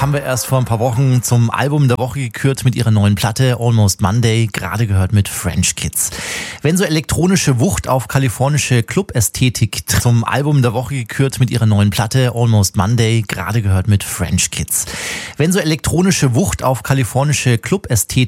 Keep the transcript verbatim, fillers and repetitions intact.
haben wir erst vor ein paar Wochen zum Album der Woche gekürt mit ihrer neuen Platte Almost Monday, gerade gehört mit French Kids. Wenn so elektronische Wucht auf kalifornische Club-Ästhetik zum Album der Woche gekürt mit ihrer neuen Platte Almost Monday, gerade gehört mit French Kids. Wenn so elektronische Wucht auf kalifornische Club-Ästhetik